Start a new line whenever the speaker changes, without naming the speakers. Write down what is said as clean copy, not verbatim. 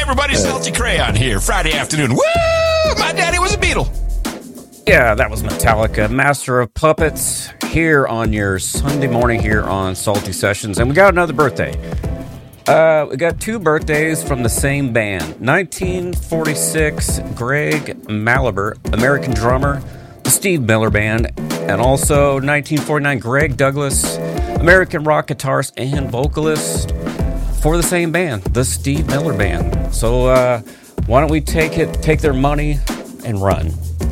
everybody? Salty Crayon here, Friday afternoon. Woo! My daddy was a Beatle.
Yeah, that was Metallica, Master of Puppets, here on your Sunday morning here on Salty Sessions. And we got another birthday. We got two birthdays from the same band. 1946, Greg Malaber, American drummer, the Steve Miller Band. And also 1949, Greg Douglas, American rock guitarist and vocalist for the same band, the Steve Miller Band. So why don't we take their money and run?